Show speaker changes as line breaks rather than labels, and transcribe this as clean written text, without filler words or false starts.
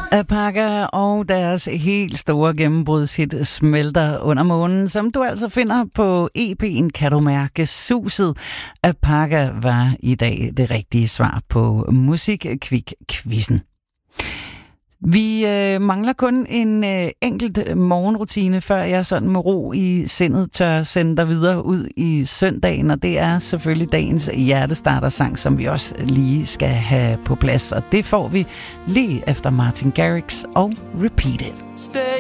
Apaga og deres helt store gennembrudshit Smelter under månen, som du altså finder på EP'en Kan du mærke suset. Apaga var i dag det rigtige svar på Musikkvik-quizzen. Vi mangler kun en enkelt morgenrutine, før jeg sådan med ro i sindet tør sende dig videre ud i søndagen, og det er selvfølgelig dagens hjertestartersang, som vi også lige skal have på plads, og det får vi lige efter Martin Garrix og Repeat It.